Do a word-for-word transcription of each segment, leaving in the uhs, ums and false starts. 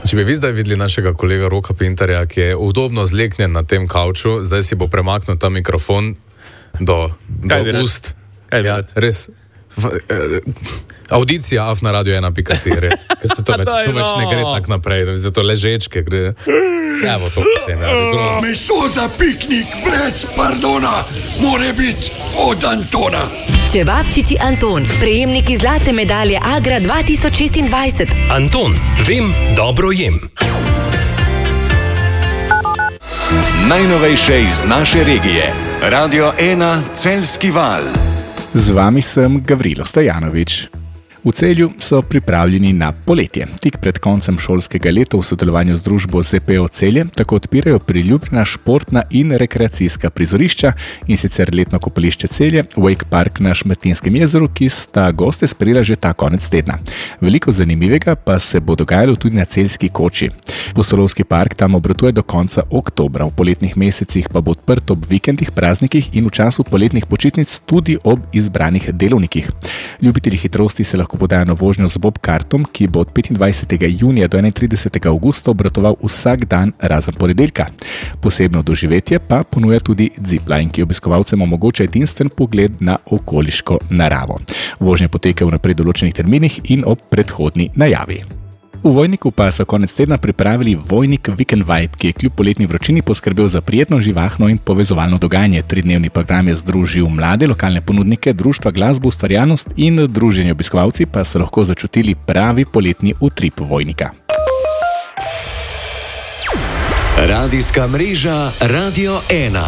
Če bi vi zdaj videli našega kolega Roka Pintarja, ki je udobno zleknjen na tem kavču, zdaj si bo premaknil ta mikrofon do, do ust. Kaj bi ja, res. V, eh, audicija af na radio ena pika si, res. Ker se to več, to več ne gre tak naprej, zato ležečke gre. Evo to potem. Ja, meso za piknik brez pardona more biti od Antona. Čevapčiči Anton, prejemniki zlate medalje Agra dva tisoč šestindvajset. Anton, vem, dobro jem. Najnovejše iz naše regije. Radio ena Celjski val. Z vami sem Gavrilo Stojanovič. V Celju so pripravljeni na poletje. Tik pred koncem šolskega leta v sodelovanju z družbo Z P O Celje tako odpirajo priljubljena športna in rekreacijska prizorišča, in sicer letno kopališče Celje, Wake Park na Šmartinskem jezeru, ki sta goste sprejela že ta konec tedna. Veliko zanimivega pa se bo dogajalo tudi na Celjski koči. Pustolovski park tam obratuje do konca oktobra, v poletnih mesecih pa bo odprt ob vikendih, praznikih in v času poletnih počitnic tudi ob izbranih delovnikih. Ljubitelji hitrosti se lahko podajo na vožnjo z bobkartom, ki bo od petindvajsetega junija do enaintridesetega avgusta obratoval vsak dan razen ponedeljka. Posebno doživetje pa ponuja tudi zipline, ki obiskovalcem omogoča edinstven pogled na okoliško naravo. Vožnja poteka v naprej določenih terminih in ob predhodni najavi. V Vojniku pa so konec tedna pripravili Vojnik Weekend Vibe, ki je kljub poletni vročini poskrbel za prijetno, živahno in povezovalno dogajanje. Tridnevni program je združil mlade, lokalne ponudnike, društva, glasbo, ustvarjalnost in druženje. Obiskovalci pa so lahko začutili pravi poletni utrip Vojnika. Radijska mreža Radio ena.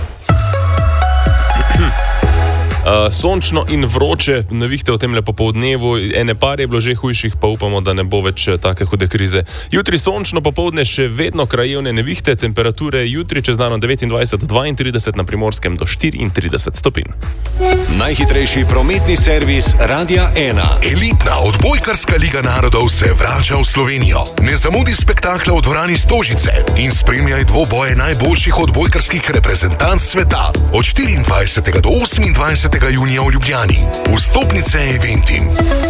Uh, sončno in vroče, nevihte v tem lepo popoldnevu, ene par je bilo že hujših, pa upamo, da ne bo več take hude krize. Jutri sončno, popoldne še vedno krajevne nevihte, temperature jutri čez dan devetindvajset do dvaintrideset, na Primorskem do štiriintrideset stopinj. Najhitrejši prometni servis Radia ena. Elitna odbojkarska liga narodov se vrača v Slovenijo. Ne zamudi spektakla v dvorani Stožice in spremljaj dvoboje najboljših odbojkarskih reprezentanc sveta od štiriindvajsetega do osemindvajsetega junija v Ljubljani. Vstopnice Eventim.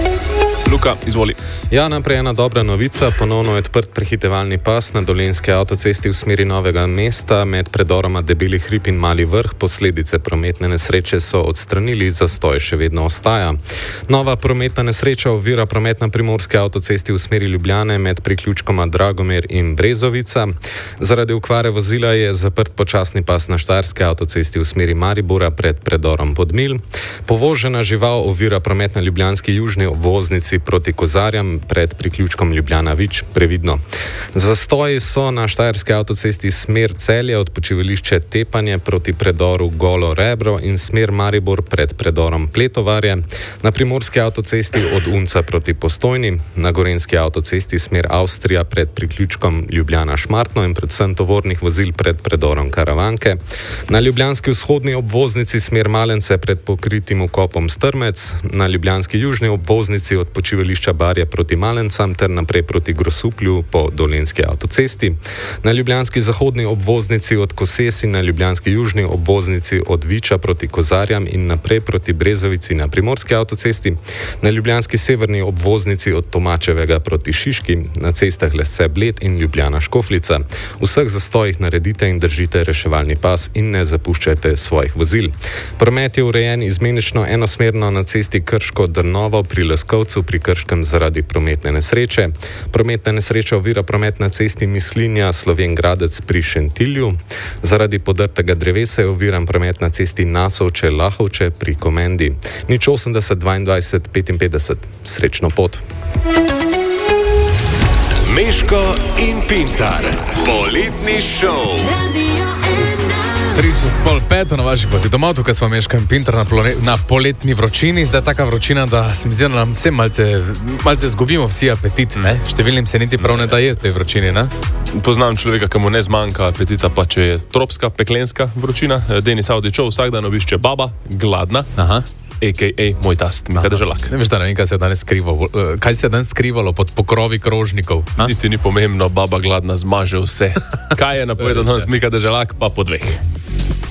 Luka, izvoli. Ja, naprej ena dobra novica. Ponovno je odprt prehitevalni pas na Dolenjski avtocesti v smeri Novega mesta med predoroma Debeli hrib in Mali vrh. Posledice prometne nesreče so odstranili, zastoj še vedno ostaja. Nova prometna nesreča ovira promet na Primorski avtocesti v smeri Ljubljane med priključkoma Dragomir in Brezovica. Zaradi okvare vozila je zaprt počasni pas na Štajerski avtocesti v smeri Maribora pred predorom Podmilj. Povožena žival ovira promet na ljubljanski južni obvoznici proti Kozarjam pred priključkom Ljubljana-Vič, previdno. Zastoji so na Štajerski avtocesti smer Celje od počivališče Tepanje proti predoru Golo Rebro in smer Maribor pred predorom Pletovarje, na Primorski avtocesti od Unca proti Postojni, na Gorenjski avtocesti smer Avstrija pred priključkom Ljubljana-Šmartno in predvsem tovornih vozil pred predorom Karavanke, na ljubljanski vzhodni obvoznici smer Malence pred pokritim vkopom Strmec, na ljubljanski južni obvoznici od počivališča Barje proti Malencam ter naprej proti Grosuplju po Dolenjski avtocesti, na ljubljanski zahodni obvoznici od Koses in na ljubljanski južni obvoznici od Viča proti Kozarjam in naprej proti Brezovici na Primorski avtocesti, na ljubljanski severni obvoznici od Tomačevega proti Šiški, na cestah Lesce Bled in Ljubljana Škofljica. V vseh zastojih naredite in držite reševalni pas in ne zapuščajte svojih vozil. Promet je urejen izmenično enosmerno na cesti Krško-Drnovo pri Leskovcu pri Krškem zaradi prometne nesreče. Prometna nesreča ovira promet na cesti Mislinja Slovenj Gradec pri Šentilju. Zaradi podrtega drevesa je oviran promet na cesti Nasovče-Lahovče pri Komendi. Nič osemdeset dvaindvajset petinpetdeset. Srečno pot. Meško in Pintar. Poletni šov. Tri čez pol peto na vaši poti domov, tukaj smo Meška in Pintar na, na poletni vročini. Zdaj je taka vročina, da se mi zdi, da nam vsem malce, malce zgubimo vsi apetit, ne? Številnim se niti prav ne da jesti tej vročini, ne? Poznam človeka, ki mu ne zmanjka apetita, pa če je tropska, peklenska vročina. Denis Avdičov vsak dan obišče baba, gladna. Aha. A K A moj tast, Mika Deželak. Ne veš, da ne vem, kaj se je danes skrivalo, kaj se je danes skrivalo pod pokrovi krožnikov. Niti ni pomembno, baba gladna zmaže vse. Kaj je napovedal danes Mika Deželak, pa po dveh.